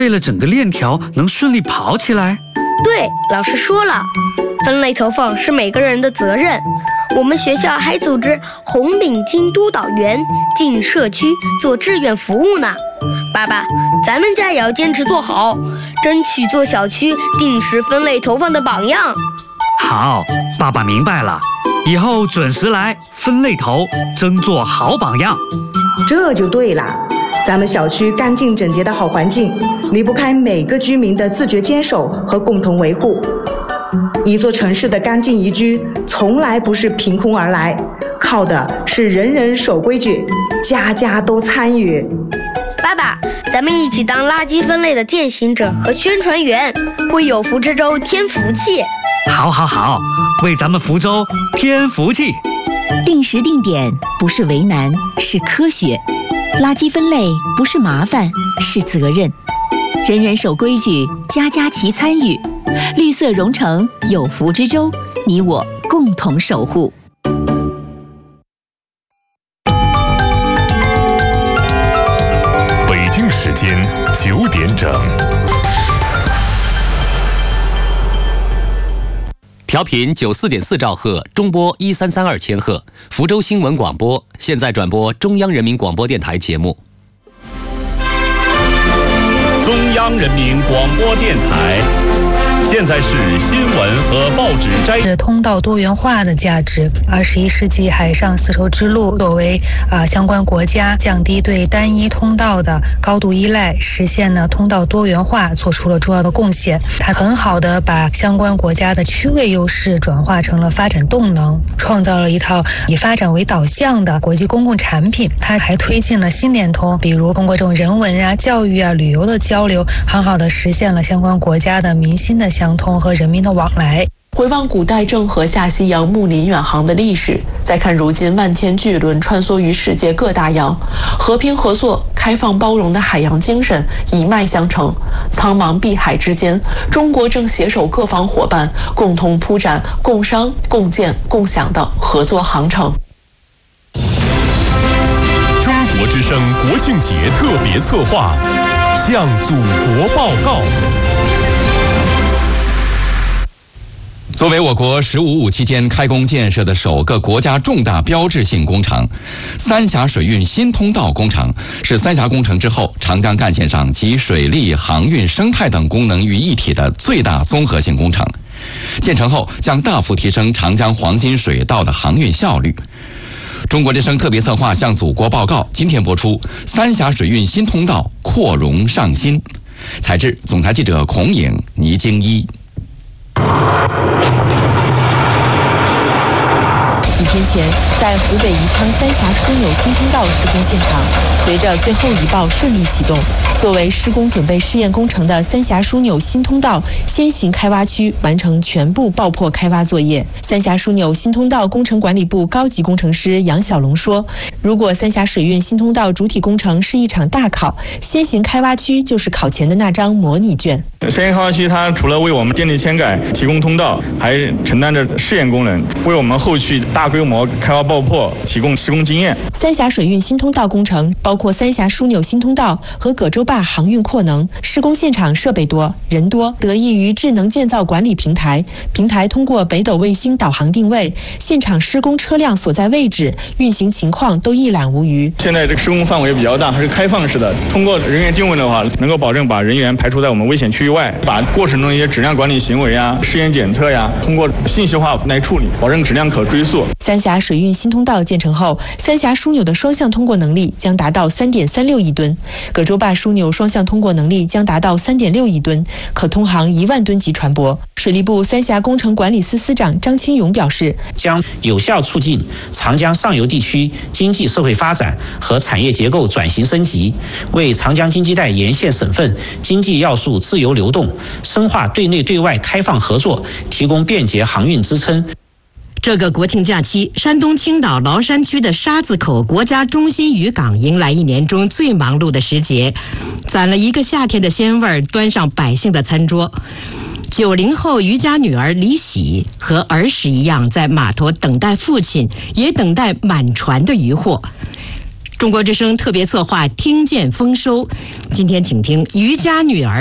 为了整个链条能顺利跑起来？ 对，老师说了，分类投放是每个人的责任。我们学校还组织红领巾督导员进社区做志愿服务呢。爸爸，咱们家也要坚持做好，争取做小区定时分类投放的榜样。 好，爸爸明白了，以后准时来分类投，争做好榜样。 这就对了，咱们小区干净整洁的好环境，离不开每个居民的自觉坚守和共同维护。一座城市的干净宜居，从来不是凭空而来，靠的是人人守规矩，家家都参与。 爸爸，咱们一起当垃圾分类的践行者和宣传员，为有福之州添福气。 好，为咱们福州添福气。 定时定点不是为难，是科学；垃圾分类不是麻烦，是责任。人人守规矩，家家齐参与。绿色融成有福之州，你我共同守护。 北京时间9点整， 调频94.4兆赫，中波1332千赫，福州新闻广播现在转播中央人民广播电台节目。 中央人民广播电台。现在是新闻和报纸摘。 通道多元化的价值，21世纪海上丝绸之路作为相关国家降低对单一通道的高度依赖，实现呢通道多元化做出了重要的贡献。它很好的把相关国家的区位优势转化成了发展动能，创造了一套以发展为导向的国际公共产品。它还推进了新联通，比如通过这种人文啊、教育啊、旅游的交流，很好的实现了相关国家的民心的相通和人民的往来。 回望古代郑和下西洋、睦邻远航的历史，再看如今万千巨轮穿梭于世界各大洋，和平合作、开放包容的海洋精神一脉相承。苍茫碧海之间，中国正携手各方伙伴，共同铺展共商、共建、共享的合作航程。 中国之声国庆节特别策划，向祖国报告。 作为我国“十五五”期间开工建设的首个国家重大标志性工程，三峡水运新通道工程是三峡工程之后长江干线上集水利、航运、生态等功能于一体的最大综合性工程。建成后将大幅提升长江黄金水道的航运效率。中国之声特别策划向祖国报告，今天播出三峡水运新通道扩容上新。采制总台记者孔颖、倪京一。 几天前，在湖北宜昌三峡枢纽新通道施工现场，随着最后一报顺利启动，作为施工准备试验工程的三峡枢纽新通道先行开挖区完成全部爆破开挖作业。三峡枢纽新通道工程管理部高级工程师杨小龙说：“如果三峡水运新通道主体工程是一场大考，先行开挖区就是考前的那张模拟卷。 先行开挖区它除了为我们建立签改、提供通道，还承担着试验功能，为我们后续大规模开挖爆破提供施工经验。” 三峡水运新通道工程包括三峡枢纽新通道和葛洲坝航运扩能，施工现场设备多、人多，得益于智能建造管理平台。平台通过北斗卫星导航定位，现场施工车辆所在位置、运行情况都一览无余。 现在这个施工范围比较大，它是开放式的，通过人员定位的话，能够保证把人员排除在我们危险区域外，把过程中一些质量管理行为啊、试验检测呀，通过信息化来处理，保证质量可追溯。 三峡水运新通道建成后，三峡枢纽的双向通过能力将达到3.36亿吨，葛洲坝枢纽双向通过能力将达到3.6亿吨，可通航1万吨级船舶。水利部三峡工程管理司司长张清勇表示， 将有效促进长江上游地区经济社会发展和产业结构转型升级，为长江经济带沿线省份经济要素自由流动、深化对内对外开放合作提供便捷航运支撑。 这个国庆假期，山东青岛崂山区的沙子口国家中心渔港迎来一年中最忙碌的时节，攒了一个夏天的鲜味儿，端上百姓的餐桌。90后渔家女儿李喜和儿时一样，在码头等待父亲，也等待满船的渔获。 中国之声特别策划听见丰收，今天请听渔家女儿